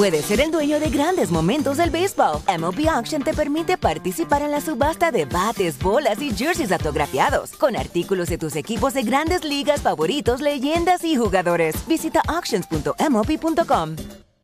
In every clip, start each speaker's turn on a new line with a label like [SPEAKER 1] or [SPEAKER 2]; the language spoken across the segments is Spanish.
[SPEAKER 1] puedes ser el dueño de grandes momentos del béisbol. MLB Auction te permite participar en la subasta de bates, bolas y jerseys autografiados, con artículos de tus equipos de grandes ligas favoritos, leyendas y jugadores. Visita auctions.mlb.com.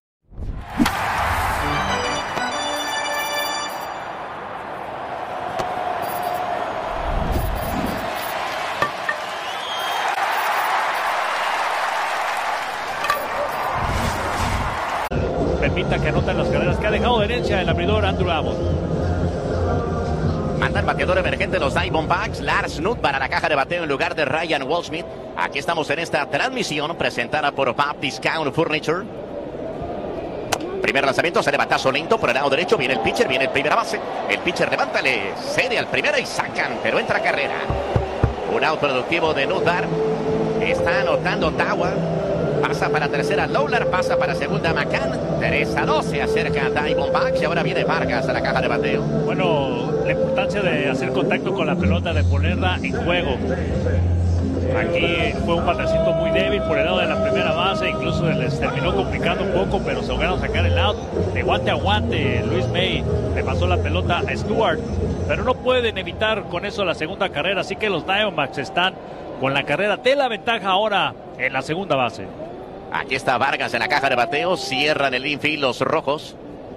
[SPEAKER 2] Permita que anoten las carreras que ha dejado de herencia el abridor Andrew Abbott.
[SPEAKER 3] Manda el bateador emergente de los Diamondbacks, Lars Noot, para la caja de bateo en lugar de Ryan Walschmidt. Aquí estamos en esta transmisión presentada por Bob Discount Furniture. Primer lanzamiento, sale batazo lento por el lado derecho. Viene el pitcher, viene el primera base. El pitcher levanta, le cede al primera y sacan, pero entra carrera. Un out productivo de Nootbaar. Está anotando Ottawa. Pasa para tercera Lowler, pasa para segunda McCann. 3-2 se acerca a Diamondbacks y ahora viene Vargas a la caja de bateo.
[SPEAKER 2] Bueno, la importancia de hacer contacto con la pelota, de ponerla en juego. Aquí fue un batecito muy débil por el lado de la primera base, incluso les terminó complicando un poco, pero se lograron sacar el out. De guante a guante, Luis May le pasó la pelota a Stewart, pero no pueden evitar con eso la segunda carrera, así que los Diamondbacks están con la carrera de la ventaja ahora en la segunda base.
[SPEAKER 3] Aquí está Vargas en la caja de bateo, cierran el infield los rojos.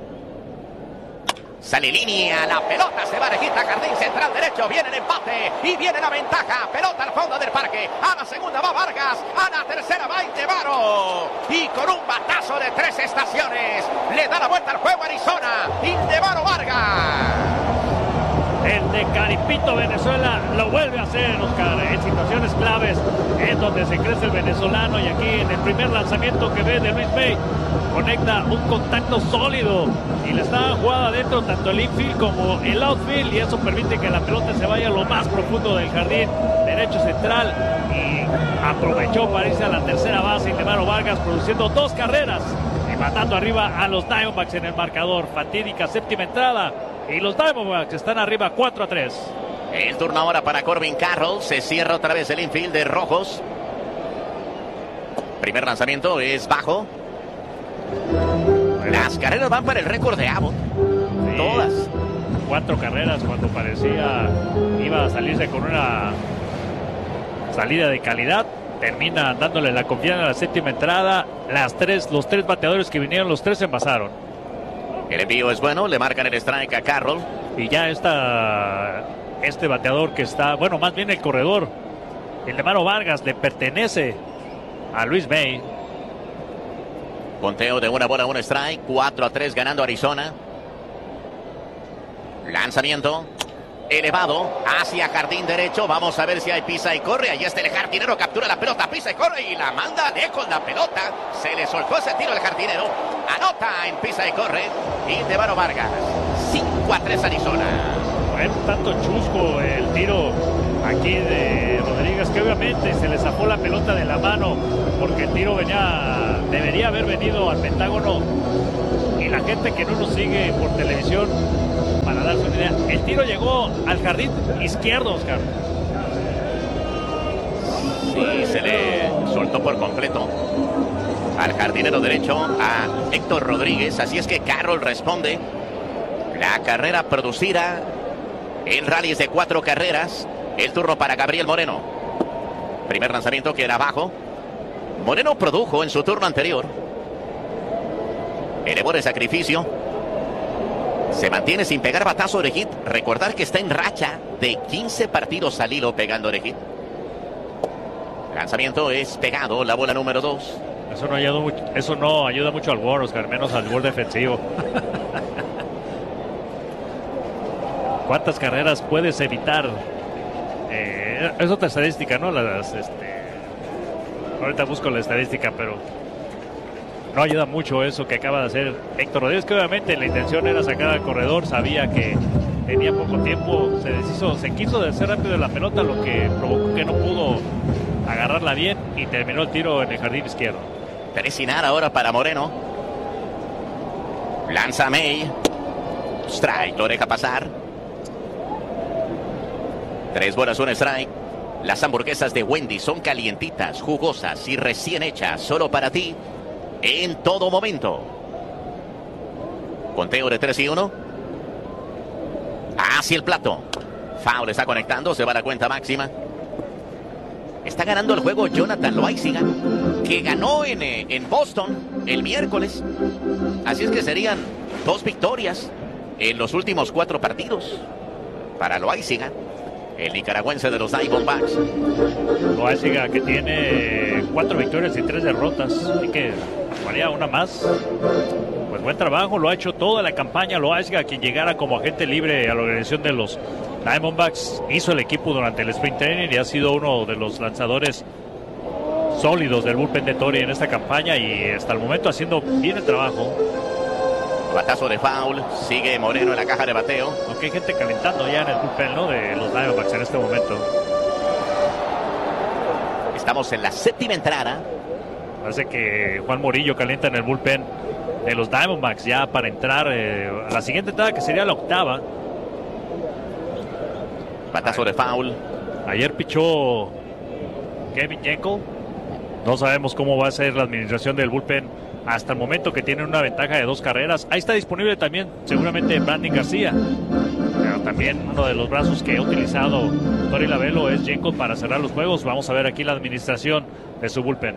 [SPEAKER 3] Sale línea, la pelota se va derechita, jardín central derecho, viene el empate y viene la ventaja. Pelota al fondo del parque, a la segunda va Vargas, a la tercera va Ildemaro. Y con un batazo de 3 estaciones, le da la vuelta al juego Arizona, Ildemaro Vargas.
[SPEAKER 2] El de Caripito, Venezuela, lo vuelve a hacer, Oscar, en situaciones claves, es donde se crece el venezolano, y aquí en el primer lanzamiento que ve de Luis May, conecta un contacto sólido, y le está jugada adentro tanto el infield como el outfield, y eso permite que la pelota se vaya a lo más profundo del jardín derecho central, y aprovechó para irse a la tercera base Ildemaro Vargas, produciendo 2 carreras, y matando arriba a los Diamondbacks en el marcador. Fatídica séptima entrada, y los Diamondbacks están arriba 4-3.
[SPEAKER 3] El turno ahora para Corbin Carroll. Se cierra otra vez el infield de rojos. Primer lanzamiento es bajo. Las carreras van para el récord de Abbott. Sí, todas.
[SPEAKER 2] 4 carreras cuando parecía iba a salirse con una salida de calidad. Termina dándole la confianza a la séptima entrada. Los 3 bateadores que vinieron, los 3 se envasaron.
[SPEAKER 3] El envío es bueno, le marcan el strike a Carroll.
[SPEAKER 2] Y ya este bateador que está, bueno, más bien el corredor, Ildemaro Vargas, le pertenece a Luis May.
[SPEAKER 3] Conteo de 1 bola, 1 strike, 4-3 ganando Arizona. Lanzamiento elevado hacia jardín derecho. Vamos a ver si hay pisa y corre. Ahí está el jardinero, captura la pelota, pisa y corre y la manda lejos la pelota. Se le soltó ese tiro al jardinero. Anota en pisa y corre Ildemaro Vargas. 5-3 Arizona.
[SPEAKER 2] Fue un tanto chusco el tiro aquí de Rodríguez, que obviamente se le zafó la pelota de la mano, porque el tiro debería haber venido al Pentágono, y la gente que no nos sigue por televisión, para darse una idea, el tiro llegó al jardín izquierdo, Oscar.
[SPEAKER 3] Sí, se le soltó por completo al jardinero derecho, a Héctor Rodríguez. Así es que Carroll responde. La carrera producida en rallies de 4 carreras. El turno para Gabriel Moreno. Primer lanzamiento que era abajo. Moreno produjo en su turno anterior. Elevó el sacrificio. Se mantiene sin pegar batazo de hit. Recordar que está en racha de 15 partidos al hilo pegando de hit. Lanzamiento es pegado, la bola número 2.
[SPEAKER 2] Eso no ayuda mucho al WAR, Oscar, menos al WAR defensivo. ¿Cuántas carreras puedes evitar? Es otra estadística, ¿no? Ahorita busco la estadística, pero no ayuda mucho eso que acaba de hacer Héctor Rodríguez, que obviamente la intención era sacar al corredor, sabía que tenía poco tiempo, se quiso de hacer rápido la pelota, lo que provocó que no pudo agarrarla bien y terminó el tiro en el jardín izquierdo.
[SPEAKER 3] 3-0 ahora para Moreno. Lanza May. Strike, lo deja pasar. 3 bolas, 1 strike. Las hamburguesas de Wendy son calientitas, jugosas y recién hechas, solo para ti, en todo momento. Conteo de 3-1. Hacia el plato. Foul está conectando, se va a la cuenta máxima. Está ganando el juego Jonathan Loáisiga, que ganó en Boston el miércoles. Así es que serían 2 victorias en los últimos 4 partidos para Loáisiga, el nicaragüense de los Diamondbacks.
[SPEAKER 2] Loáisiga, que tiene 4 victorias y 3 derrotas, así que valía una más. Pues buen trabajo, lo ha hecho toda la campaña Loáisiga, quien llegara como agente libre a la organización de los Diamondbacks. Hizo el equipo durante el Spring Training y ha sido uno de los lanzadores sólidos del bullpen de Torrey en esta campaña, y hasta el momento haciendo bien el trabajo.
[SPEAKER 3] Batazo de foul, sigue Moreno en la caja de bateo.
[SPEAKER 2] Aunque hay gente calentando ya en el bullpen, ¿no?, de los Diamondbacks en este momento.
[SPEAKER 3] Estamos en la 7ª entrada.
[SPEAKER 2] Parece que Juan Morillo calienta en el bullpen de los Diamondbacks ya para entrar a la siguiente entrada, que sería la 8ª.
[SPEAKER 3] Batazo de foul.
[SPEAKER 2] Ayer pichó Kevin Jekyll. No sabemos cómo va a ser la administración del bullpen hasta el momento, que tienen una ventaja de 2 carreras. Ahí está disponible también seguramente Brandon García, pero también uno de los brazos que ha utilizado Torey Lovullo es Jekyll para cerrar los juegos. Vamos a ver aquí la administración de su bullpen.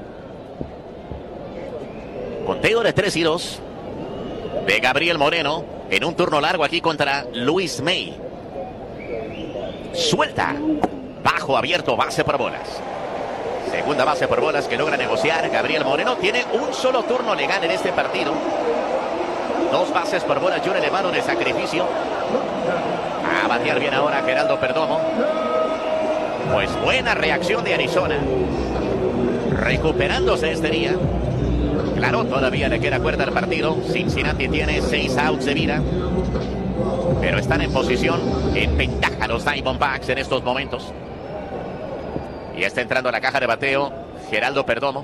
[SPEAKER 3] Conteo de 3-2 de Gabriel Moreno en un turno largo aquí contra Luis May. Suelta, bajo, abierto, base por bolas. Segunda base por bolas que logra negociar Gabriel Moreno. Tiene un solo turno legal en este partido. 2 bases por bolas y un elevado de sacrificio. A batear bien ahora Geraldo Perdomo. Pues buena reacción de Arizona, recuperándose este día. Claro, todavía le queda cuerda al partido. Cincinnati tiene 6 outs de vida, pero están en posición, en ventaja los Diamondbacks en estos momentos. Y está entrando a la caja de bateo Geraldo Perdomo.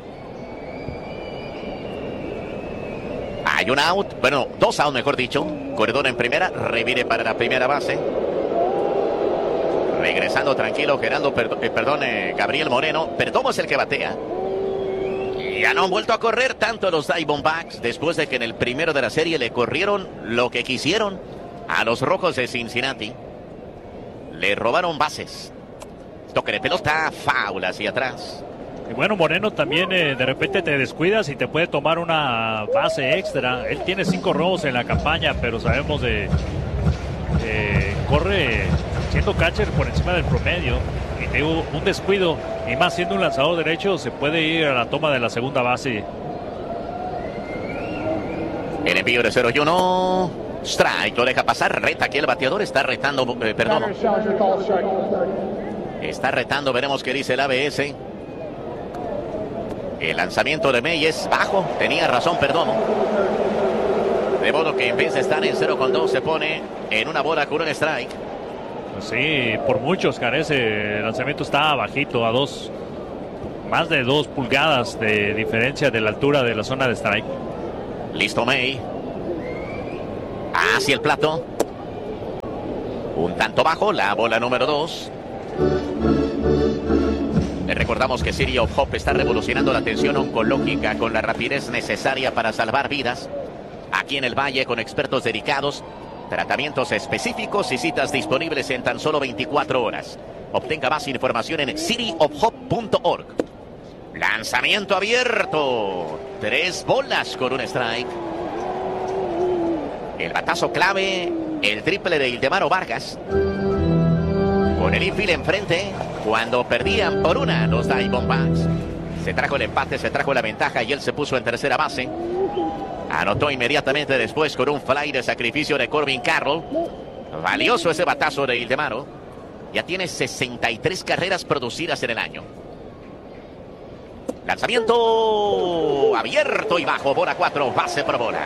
[SPEAKER 3] Hay un out, bueno, 2 outs mejor dicho. Corredor en primera, revire para la primera base. Regresando tranquilo Gabriel Moreno. Perdomo es el que batea. Ya no han vuelto a correr tanto los Diamondbacks después de que en el primero de la serie le corrieron lo que quisieron a los Rojos de Cincinnati. Le robaron bases. Toque de pelota, foul hacia atrás.
[SPEAKER 2] Y bueno, Moreno también de repente te descuidas y te puede tomar una base extra. Él tiene 5 robos en la campaña, pero sabemos corre siendo catcher por encima del promedio. Y te digo, un descuido, y más siendo un lanzador derecho, se puede ir a la toma de la segunda base.
[SPEAKER 3] El envío de 0-1. Strike, lo deja pasar, reta aquí el bateador, está retando, perdón. Está retando, veremos qué dice el ABS. El lanzamiento de May es bajo, tenía razón Perdomo. De modo que en vez de estar en 0-2 se pone en una bola con un strike.
[SPEAKER 2] Sí, por muchos carece. El lanzamiento está bajito, a más de 2 pulgadas de diferencia de la altura de la zona de strike.
[SPEAKER 3] Listo May. Hacia el plato. Un tanto bajo, la bola número 2. Le recordamos que City of Hope está revolucionando la atención oncológica con la rapidez necesaria para salvar vidas. Aquí en el Valle, con expertos dedicados, tratamientos específicos y citas disponibles en tan solo 24 horas. Obtenga más información en cityofhope.org. Lanzamiento abierto. 3 bolas con un strike. El batazo clave, el triple de Ildemaro Vargas. Con el infield enfrente, cuando perdían por 1 los Diamondbacks. Se trajo el empate, se trajo la ventaja y él se puso en tercera base. Anotó inmediatamente después con un fly de sacrificio de Corbin Carroll. Valioso ese batazo de Ildemaro. Ya tiene 63 carreras producidas en el año. Lanzamiento abierto y bajo, bola 4, base por bolas.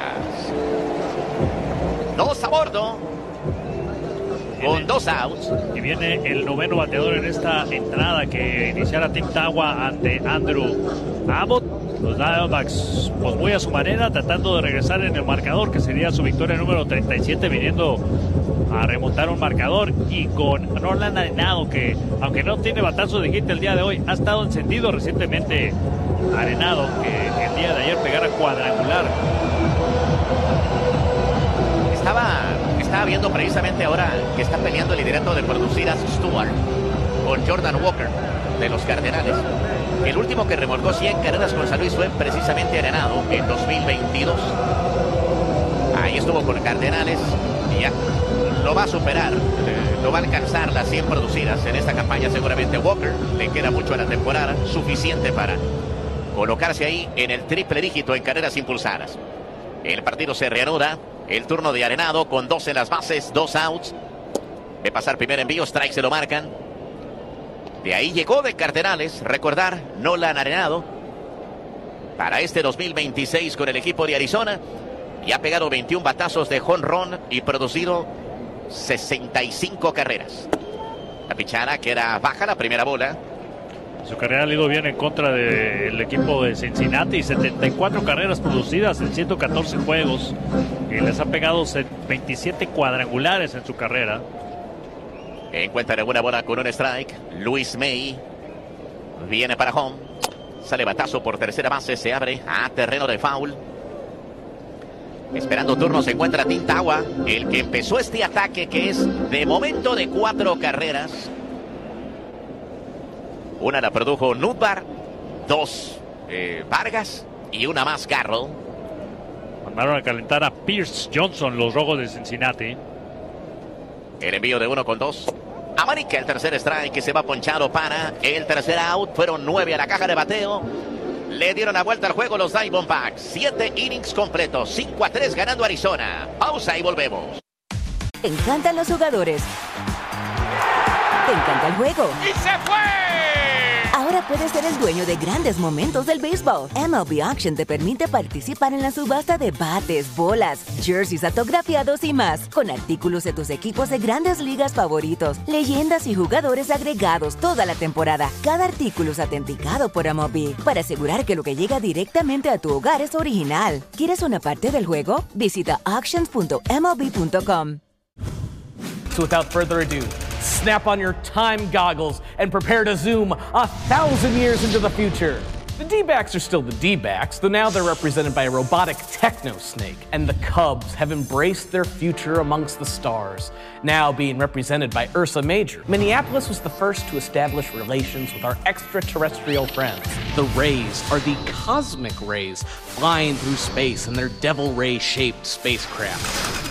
[SPEAKER 3] 2 a bordo, con 2 outs.
[SPEAKER 2] Y viene el 9º bateador en esta entrada, que iniciará Tim Tawa ante Andrew Abbott. Los Diamondbacks, pues muy a su manera, tratando de regresar en el marcador, que sería su victoria número 37, viniendo a remontar un marcador. Y con Nolan Arenado, que aunque no tiene batazo de hit el día de hoy, ha estado encendido recientemente. Arenado, que el día de ayer pegara cuadrangular.
[SPEAKER 3] Estaba viendo precisamente ahora que está peleando el liderato de producidas Stuart con Jordan Walker de los Cardenales. El último que remolcó 100 carreras con San Luis fue precisamente Arenado en 2022. Ahí estuvo con Cardenales y ya lo va a superar, lo va a alcanzar las 100 producidas en esta campaña seguramente Walker. Le queda mucho a la temporada, suficiente para colocarse ahí en el triple dígito en carreras impulsadas. El partido se reanuda, el turno de Arenado con 2 en las bases, 2 outs. Ve pasar primer envío, strike se lo marcan. De ahí llegó de Cardenales, recordar, Nolan Arenado, para este 2026 con el equipo de Arizona. Y ha pegado 21 batazos de jonrón y producido 65 carreras. La pichada queda baja, la primera bola.
[SPEAKER 2] Su carrera le ha ido bien en contra del equipo de Cincinnati. 74 carreras producidas en 114 juegos. Y les ha pegado 27 cuadrangulares en su carrera.
[SPEAKER 3] Encuentra una bola con un strike. Luis May viene para home. Sale batazo por tercera base. Se abre a terreno de foul. Esperando turno se encuentra Tim Tawa, el que empezó este ataque que es de momento de 4 carreras. Una la produjo Nutbar, 2 Vargas y una más Garrell.
[SPEAKER 2] Mandaron a calentar a Pierce Johnson los Rojos de Cincinnati.
[SPEAKER 3] El envío de 1-2. América, el tercer strike que se va ponchado para el tercer out. Fueron 9 a la caja de bateo. Le dieron la vuelta al juego los Diamondbacks. 7 innings completos. 5-3 ganando Arizona. Pausa y volvemos.
[SPEAKER 1] Te encantan los jugadores. Te encanta el juego.
[SPEAKER 4] ¡Y se fue!
[SPEAKER 1] Ahora puedes ser el dueño de grandes momentos del béisbol. MLB Auction te permite participar en la subasta de bates, bolas, jerseys autografiados y más, con artículos de tus equipos de grandes ligas favoritos, leyendas y jugadores agregados toda la temporada. Cada artículo es autenticado por MLB para asegurar que lo que llega directamente a tu hogar es original. ¿Quieres una parte del juego? Visita auctions.mlb.com.
[SPEAKER 5] So without further ado, snap on your time goggles and prepare to zoom 1,000 years into the future. The D-backs are still the D-backs, though now they're represented by a robotic techno-snake, and the Cubs have embraced their future amongst the stars, now being represented by Ursa Major. Minneapolis was the first to establish relations with our extraterrestrial friends. The Rays are the cosmic rays flying through space in their devil ray-shaped spacecraft.